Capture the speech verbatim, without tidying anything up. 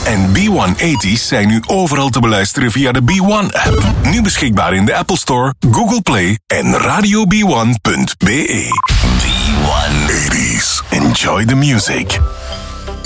en B honderdtachtig zijn nu overal te beluisteren via de B one-app. Nu beschikbaar in de Apple Store, Google Play en radio b one punt b e. B honderdtachtig. Enjoy the music.